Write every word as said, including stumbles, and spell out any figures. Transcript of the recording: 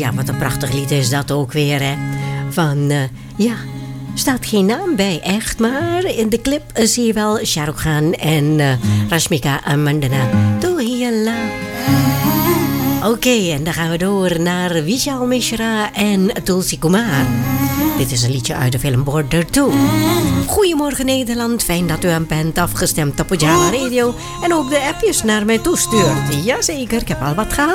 ja, wat een prachtig lied is dat ook weer, hè. Van, uh, ja, staat geen naam bij, echt. Maar in de clip uh, zie je wel Shah Rukh Khan en uh, Rashmika Mandanna. Tohiyalla. Oké, okay, en dan gaan we door naar Vishal Mishra en Tulsi Kumar. Dit is een liedje uit de film Border two. Goedemorgen Nederland, fijn dat u aan bent afgestemd op Ujala Radio. En ook de appjes naar mij toestuurt. Jazeker, ik heb al wat gehad.